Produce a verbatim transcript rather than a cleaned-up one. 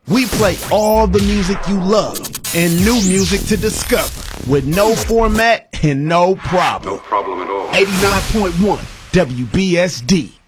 We play all the music you love and new music to discover with no format and no problem. No problem at all. eighty-nine point one W B S D.